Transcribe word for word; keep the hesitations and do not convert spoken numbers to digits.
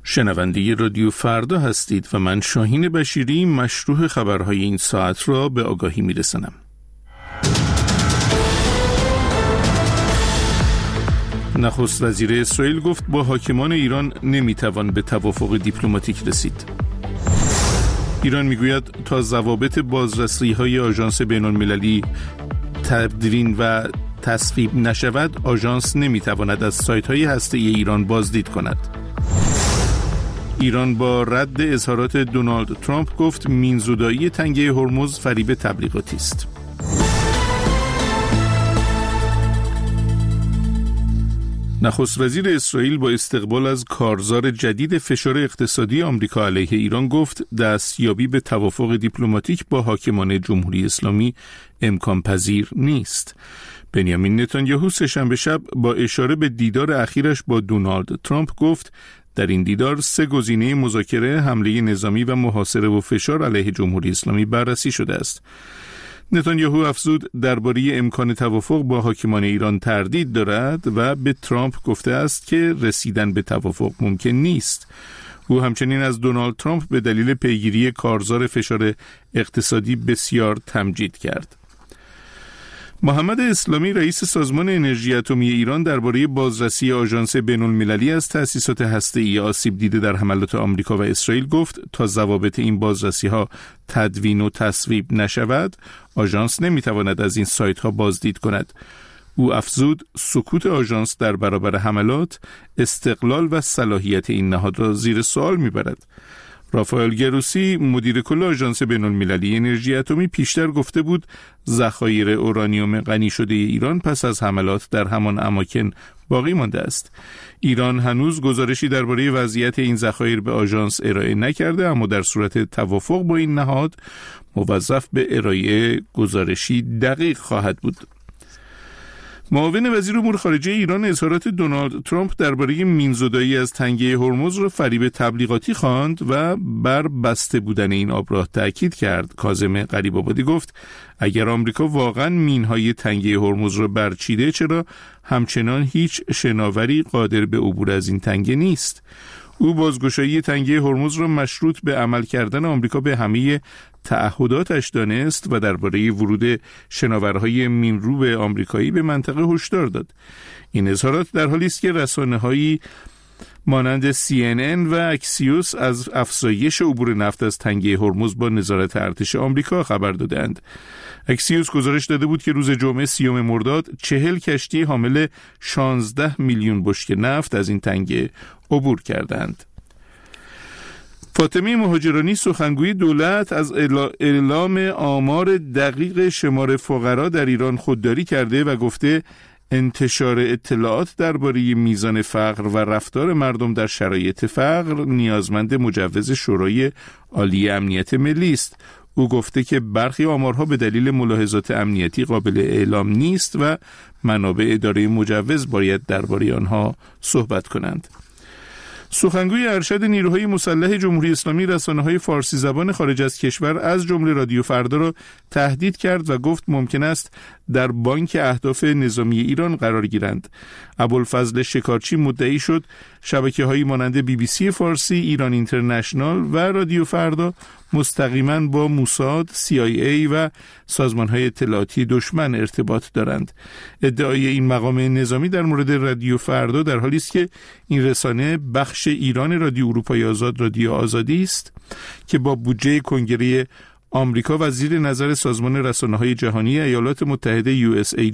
شنونده رادیو فردا هستید و من شاهین بشیری مشروح خبرهای این ساعت را به آگاهی میرسانم. نخست وزیر اسرائیل گفت با حاکمان ایران نمیتوان به توافق دیپلماتیک رسید. ایران میگوید تا ضوابط بازرسی‌های آژانس بین‌المللی تدوین و تصویب نشود، آژانس نمیتواند از سایت‌های هسته‌ای ایران بازدید کند. ایران با رد اظهارات دونالد ترامپ گفت مینزدایی تنگه هرمز فریب تبلیغاتی است. نخست وزیر اسرائیل با استقبال از کارزار جدید فشار اقتصادی آمریکا علیه ایران گفت دستیابی به توافق دیپلماتیک با حاکمان جمهوری اسلامی امکان پذیر نیست. بنیامین نتانیاهو سه‌شنبه شب با اشاره به دیدار اخیرش با دونالد ترامپ گفت در این دیدار سه گزینه مذاکره، حمله نظامی و محاصره و فشار علیه جمهوری اسلامی بررسی شده است. نتانیاهو افزود درباره امکان توافق با حاکمان ایران تردید دارد و به ترامپ گفته است که رسیدن به توافق ممکن نیست. او همچنین از دونالد ترامپ به دلیل پیگیری کارزار فشار اقتصادی بسیار تمجید کرد. محمد اسلامی رئیس سازمان انرژی اتمی ایران درباره بازرسی آژانس بین‌المللی از تأسیسات هسته‌ای آسیب دیده در حملات آمریکا و اسرائیل گفت تا ضوابط این بازرسی‌ها تدوین و تصویب نشود، آژانس نمی‌تواند از این سایت‌ها بازدید کند. او افزود سکوت آژانس در برابر حملات استقلال و صلاحیت این نهاد را زیر سوال می‌برد. رافائل گروسی مدیر کل آژانس بین‌المللی انرژی اتمی پیشتر گفته بود ذخایر اورانیوم غنی شده ایران پس از حملات در همان اماکن باقی مانده است. ایران هنوز گزارشی درباره وضعیت این ذخایر به آژانس ارائه نکرده، اما در صورت توافق با این نهاد موظف به ارائه گزارشی دقیق خواهد بود. معاون وزیر امور خارجه ایران اظهارات دونالد ترامپ درباره مینزدایی از تنگه هرمز را فریب تبلیغاتی خواند و بر بسته بودن این آبراه تأکید کرد. کاظم غریب‌آبادی گفت اگر آمریکا واقعا مینهای تنگه هرمز را برچیده، چرا همچنان هیچ شناوری قادر به عبور از این تنگه نیست؟ او بازگشایی تنگه هرمز را مشروط به عمل کردن آمریکا به همه تعهداتش دانست و درباره ورود شناورهای مینروب آمریکایی به منطقه هشدار داد. این اظهارات در حالی است که رسانه‌هایی مانند سی ان ان و اکسیوس از افزایش عبور نفت از تنگه هرمز با نظارت ارتش آمریکا خبر دادند. اکسیوس گزارش داده بود که روز جمعه سیوم مرداد چهل کشتی حامل شانزده میلیون بشکه نفت از این تنگه عبور کردند. فاطمه مهاجرانی سخنگوی دولت از اعلام آمار دقیق شمار فقرا در ایران خودداری کرده و گفته انتشار اطلاعات درباره میزان فقر و رفتار مردم در شرایط فقر نیازمند مجوز شورای عالی امنیت ملی است. او گفته که برخی آمارها به دلیل ملاحظات امنیتی قابل اعلام نیست و منابع اداره مجوز باید درباره آنها صحبت کنند. سخنگوی ارشد نیروهای مسلح جمهوری اسلامی رسانه‌های فارسی زبان خارج از کشور از جمله رادیو فردا را تهدید کرد و گفت ممکن است در بانک اهداف نظامی ایران قرار گیرند. ابوالفضل شکارچی مدعی شد شبکه‌هایی مانند بی بی سی فارسی، ایران اینترنشنال و رادیو فردا مستقیما با موساد، سی آی ای و سازمان‌های اطلاعاتی دشمن ارتباط دارند. ادعای این مقام نظامی در مورد رادیو فردا در حالی است که این رسانه بخش ایران رادیو اروپای آزاد رادیو آزادی است که با بودجه کنگره آمریکا و زیر نظر سازمان رسانه‌های جهانی ایالات متحده یو اس ای